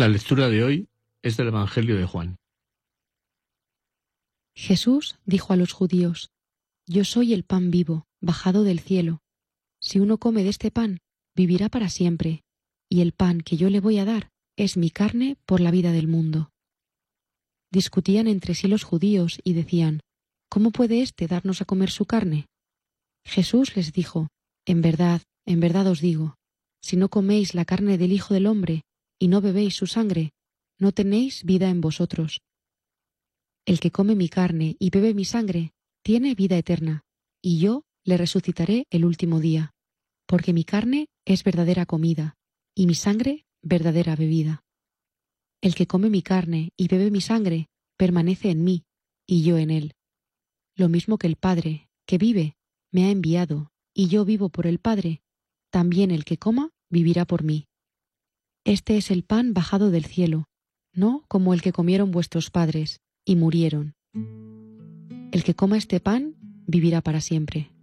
La lectura de hoy es del Evangelio de Juan. Jesús dijo a los judíos: Yo soy el pan vivo, bajado del cielo. Si uno come de este pan, vivirá para siempre, y el pan que yo le voy a dar es mi carne por la vida del mundo. Discutían entre sí los judíos y decían: ¿Cómo puede éste darnos a comer su carne? Jesús les dijo: en verdad os digo, si no coméis la carne del Hijo del Hombre y no bebéis su sangre, no tenéis vida en vosotros. El que come mi carne y bebe mi sangre tiene vida eterna, y yo le resucitaré el último día, porque mi carne es verdadera comida, y mi sangre verdadera bebida. El que come mi carne y bebe mi sangre permanece en mí, y yo en él. Lo mismo que el Padre, que vive, me ha enviado, y yo vivo por el Padre, también el que coma vivirá por mí. Este es el pan bajado del cielo, no como el que comieron vuestros padres, y murieron. El que coma este pan vivirá para siempre.